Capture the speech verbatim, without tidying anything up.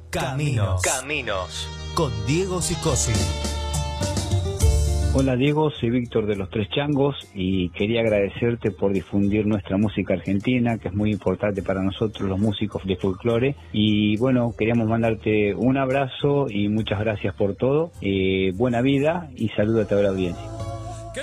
Caminos. Caminos. Con Diego Sicosi. Hola Diego, soy Víctor de Los Tres Changos y quería agradecerte por difundir nuestra música argentina, que es muy importante para nosotros los músicos de folclore. Y bueno, queríamos mandarte un abrazo y muchas gracias por todo. Eh, buena vida y saludo a toda la audiencia.